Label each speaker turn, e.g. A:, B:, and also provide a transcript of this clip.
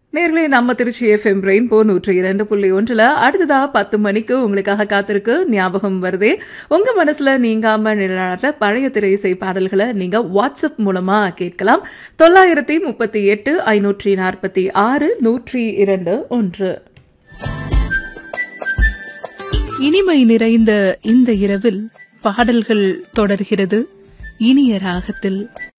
A: நேர்களே நம்ம Trichy FM rainbow 102.1 அடுத்ததா 10 மணிக்கு உங்களுக்காக காத்திருக்கு ஞாபகம் வருதே. உங்க மனசுல நீங்காம நிழலாடுற பழைய திரை இசை பாடல்களை நீங்க வாட்ஸ்அப் மூலமா கேட்கலாம். 938 546 102.1.
B: இனிமை நிறைந்த இந்த இரவில் பாடல்கள் தொடர்கிறது இனிய ராகத்தில்.